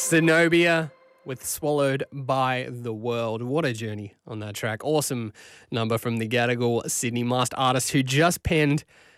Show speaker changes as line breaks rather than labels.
Zenobia with Swallowed by the World. What a journey on that track. Awesome number from the Gadigal Sydney master artist who just penned